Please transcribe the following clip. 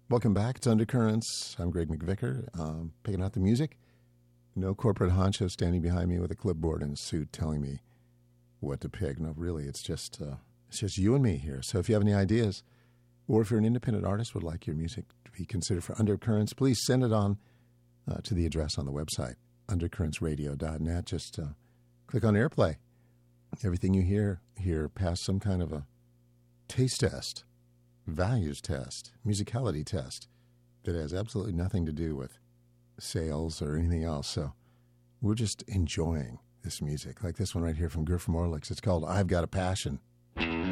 Welcome back to Undercurrents. I'm Greg McVicker, picking out the music. No corporate honcho standing behind me with a clipboard and a suit telling me what to pick. No, really, it's just you and me here. So if you have any ideas, or if you're an independent artist would like your music to be considered for Undercurrents, please send it on to the address on the website, undercurrentsradio.net. Just click on AirPlay. Everything you hear pass some kind of a taste test, values test, musicality test that has absolutely nothing to do with sales or anything else. So we're just enjoying this music, like this one right here from Griff Morlix. It's called I've Got a Passion.